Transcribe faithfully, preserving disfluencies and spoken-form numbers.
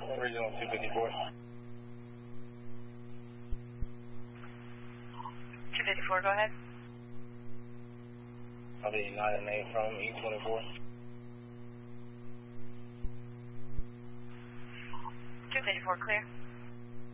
Original two fifty-four. two fifty-four, go ahead. I'll be nine and eight from E twenty-four. two fifty-four, clear.